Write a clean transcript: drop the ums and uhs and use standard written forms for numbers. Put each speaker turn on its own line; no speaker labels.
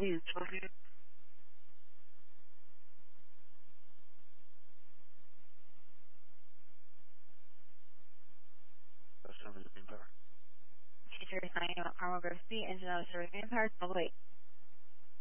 Teacher signing Armor Garcia, engine out of service manpower, double 8.